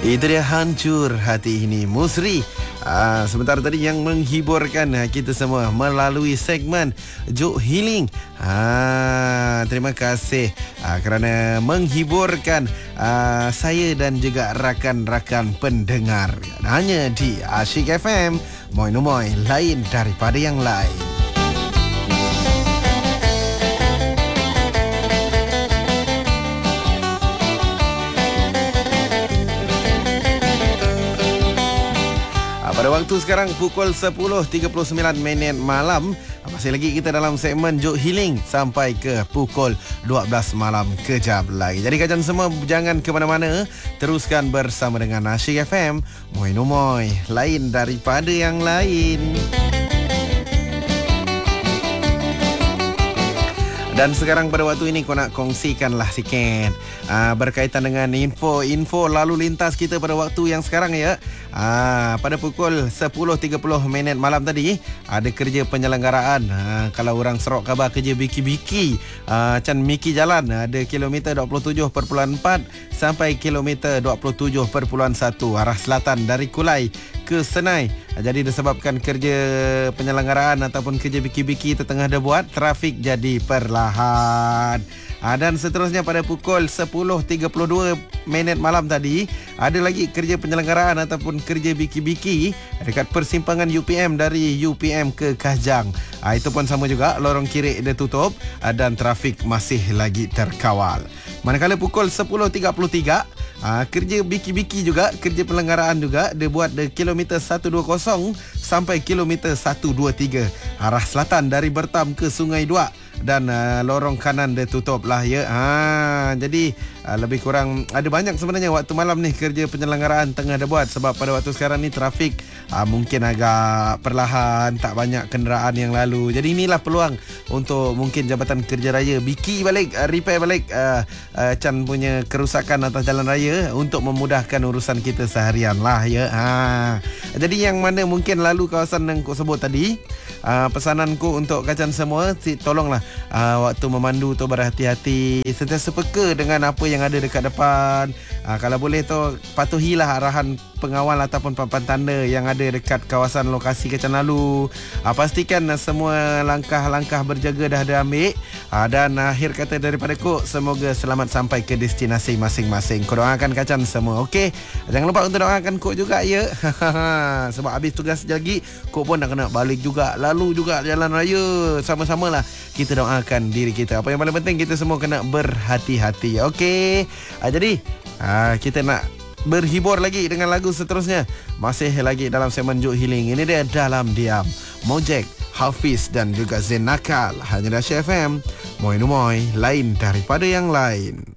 Itu dia Hancur Hati ini Musri. Sebentar tadi yang menghiburkan kita semua melalui segmen Joke Healing. Terima kasih kerana menghiburkan saya dan juga rakan-rakan pendengar. Hanya di Asyik FM. Moy lain daripada yang lain. Pada waktu sekarang pukul 10.39 malam. Masih lagi kita dalam segmen Joke Healing sampai ke pukul 12 malam kejap lagi. Jadi kajian semua jangan ke mana-mana. Teruskan bersama dengan Asyik FM. Moy lain daripada yang lain. Dan sekarang pada waktu ini kau nak kongsikanlah sikit berkaitan dengan info lalu lintas kita pada waktu yang sekarang ya. Pada pukul 10.30 malam tadi ada kerja penyelenggaraan. Kalau orang Serok khabar kerja biki-biki macam Miki Jalan ada kilometer 27.4 sampai kilometer 27.1 arah selatan dari Kulai ke Senai. Jadi disebabkan kerja penyelenggaraan ataupun kerja biki-biki itu tengah dibuat, trafik jadi perlahan. Dan seterusnya pada pukul 10.32 malam tadi ada lagi kerja penyelenggaraan ataupun kerja biki-biki dekat persimpangan UPM dari UPM ke Kahjang. Itu pun sama juga, lorong kiri dia tutup dan trafik masih lagi terkawal. Manakala pukul 10.33 kerja biki-biki juga, kerja pelanggaraan juga dia buat dari kilometer 120 sampai kilometer 123 arah selatan dari Bertam ke Sungai Dua dan lorong kanan dia tutup lah ya. Jadi lebih kurang ada banyak sebenarnya waktu malam ni kerja penyelenggaraan tengah dia buat sebab pada waktu sekarang ni trafik mungkin agak perlahan, tak banyak kenderaan yang lalu. Jadi inilah peluang untuk mungkin Jabatan Kerja Raya biki balik, repair balik Chan punya kerusakan atas jalan raya untuk memudahkan urusan kita seharian lah ya. Jadi yang mana mungkin lalu kawasan yang aku sebut tadi, pesananku untuk kacan semua, tolonglah waktu memandu tu berhati-hati, sentiasa peka dengan apa yang ada dekat depan. Kalau boleh tu patuhilah arahan pengawal ataupun papan tanda yang ada dekat kawasan lokasi kacan lalu. Pastikan semua langkah-langkah berjaga dah diambil. Dan akhir kata daripada Kok, semoga selamat sampai ke destinasi masing-masing. Kau doakan kacan semua, okey? Jangan lupa untuk doakan Kok juga ya. Sebab habis tugas lagi Kok pun nak kena balik juga, lalu juga jalan raya. Sama-samalah kita doakan diri kita. Apa yang paling penting, kita semua kena berhati-hati, okey? Jadi kita nak berhibur lagi dengan lagu seterusnya. Masih lagi dalam segmen Joke Healing. Ini dia Dalam Diam, Mojek, Hafiz dan juga Zain Nakal. Hanya di Asyik FM. Moy lain daripada yang lain.